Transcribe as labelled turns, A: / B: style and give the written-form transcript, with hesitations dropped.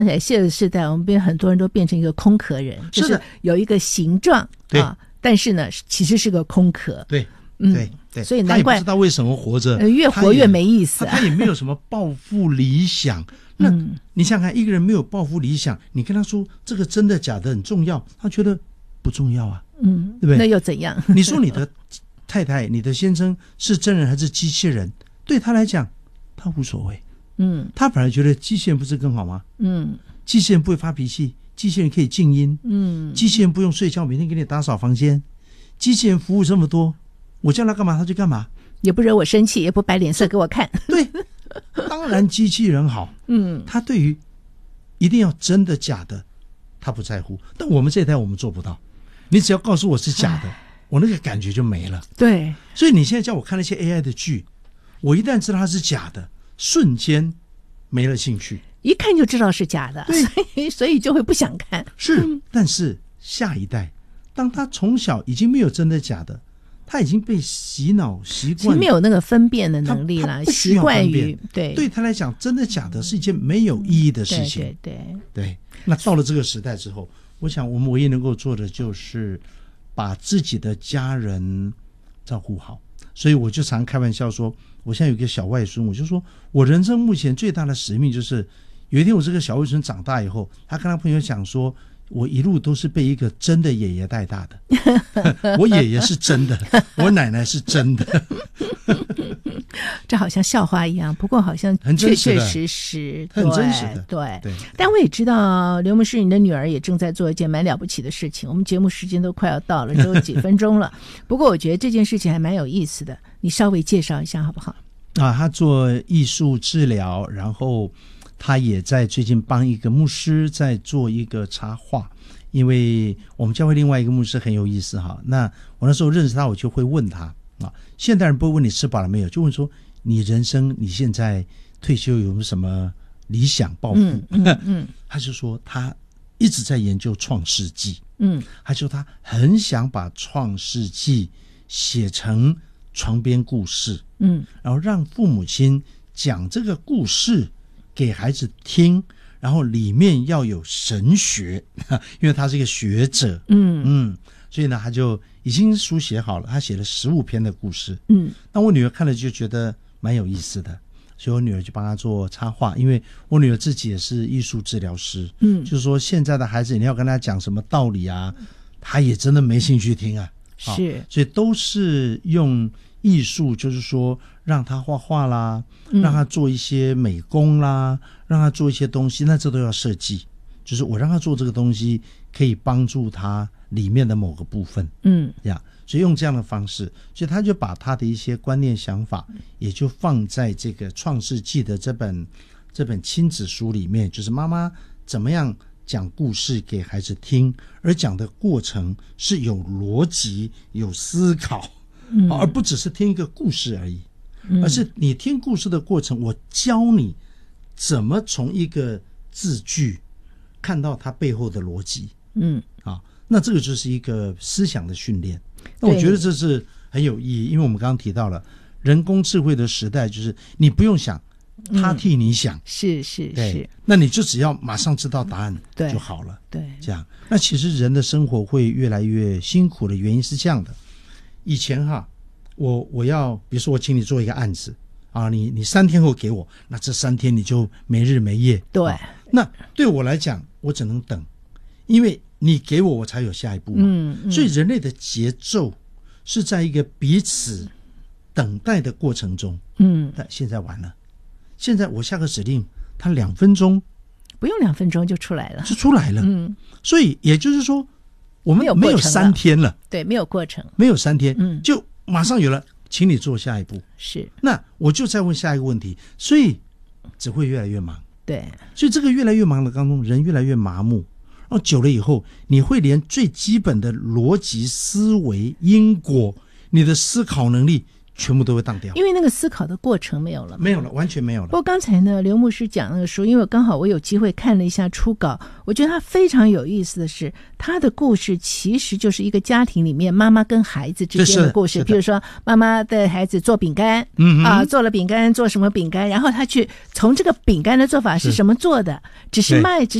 A: 现在世代我们变很多人都变成一个空壳人，就是有一个形状啊，但是呢其实是个空壳。
B: 对对，
A: 所以难怪
B: 他也不知道为什么活着，
A: 越活越没意思，
B: 他也没有什么抱负理想。那你想想看，一个人没有抱负理想，你跟他说这个真的假的很重要，他觉得不重要啊，对不对？
A: 那又怎样？
B: 你说你的太太、你的先生是真人还是机器人，对他来讲他无所谓，他反而觉得机器人不是更好吗？机器人不会发脾气，机器人可以静音，机器人不用睡觉，每天给你打扫房间，机器人服务这么多，我叫他干嘛他就干嘛，
A: 也不惹我生气，也不摆脸色给我看。
B: 对，当然机器人好，他对于一定要真的假的他不在乎，但我们这一代我们做不到，你只要告诉我是假的，我那个感觉就没了。
A: 对，
B: 所以你现在叫我看那些 AI 的剧，我一旦知道它是假的，瞬间没了兴趣，
A: 一看就知道是假的，所以就会不想看。
B: 是，但是下一代当他从小已经没有真的假的，他已经被洗脑习惯，
A: 其实没有那个分辨的能力了，习惯于
B: 对他来讲，真的假的是一件没有意义的事情。对。那到了这个时代之后，我想我们唯一能够做的就是把自己的家人照顾好。所以我就常开玩笑说，我现在有个小外孙，我就说我人生目前最大的使命就是有一天我这个小外孙长大以后，他跟他朋友讲说，我一路都是被一个真的爷爷带大的我爷爷是真的，我奶奶是真的
A: 这好像笑话一样，不过好像确确实实
B: 很真实的。
A: 对。但我也知道刘牧师你的女儿也正在做一件蛮了不起的事情，我们节目时间都快要到了，只有几分钟了不过我觉得这件事情还蛮有意思的，你稍微介绍一下好不好？
B: 她做艺术治疗，然后她也在最近帮一个牧师在做一个插画，因为我们教会另外一个牧师很有意思哈。那我那时候认识他，我就会问他现代人不会问你吃饱了没有，就问说你人生你现在退休有没有什么理想抱负？他就说他一直在研究创世纪，他说他很想把创世纪写成床边故事，然后让父母亲讲这个故事给孩子听，然后里面要有神学，因为他是一个学者，所以呢他就已经书写好了，他写了15篇的故事，那我女儿看了就觉得蛮有意思的，所以我女儿就帮她做插画，因为我女儿自己也是艺术治疗师，就是说现在的孩子你要跟他讲什么道理啊，他也真的没兴趣听啊，
A: 是，
B: 所以都是用艺术，就是说让他画画啦，让他做一些美工啦，让他做一些东西，那这都要设计，就是我让他做这个东西可以帮助他里面的某个部分，所以用这样的方式，所以他就把他的一些观念想法也就放在这个创世纪的这本亲子书里面，就是妈妈怎么样讲故事给孩子听，而讲的过程是有逻辑有思考，而不只是听一个故事而已，而是你听故事的过程，我教你怎么从一个字句看到它背后的逻辑，那这个就是一个思想的训练。那我觉得这是很有意义，因为我们刚刚提到了人工智慧的时代，就是你不用想，他替你想，
A: 是，
B: 那你就只要马上知道答案就好了，
A: 对，
B: 这样。那其实人的生活会越来越辛苦的原因是这样的，以前我要比如说我请你做一个案子你3天后给我，那这3天你就没日没夜，
A: 对，
B: 那对我来讲我只能等，因为你给我才有下一步嘛，所以人类的节奏是在一个彼此等待的过程中，但现在完了，现在我下个指令他2分钟，
A: 不用2分钟就出来了，
B: 所以也就是说我们没有3天了，
A: 对，没有过程，
B: 没有3天，就马上有了，请你做下一步，
A: 是，
B: 那我就再问下一个问题，所以只会越来越忙，
A: 对，
B: 所以这个越来越忙的当中，人越来越麻木，然后久了以后，你会连最基本的逻辑思维因果，你的思考能力全部都会当掉，
A: 因为那个思考的过程没有了嘛，
B: 没有了，完全没有了。
A: 不过刚才呢，刘牧师讲那个书，因为刚好我有机会看了一下初稿，我觉得他非常有意思的是，他的故事其实就是一个家庭里面妈妈跟孩子之间的故事。比如说，妈妈的孩子做饼干，做了饼干，做什么饼干，然后他去从这个饼干的做法是什么做的，只是卖。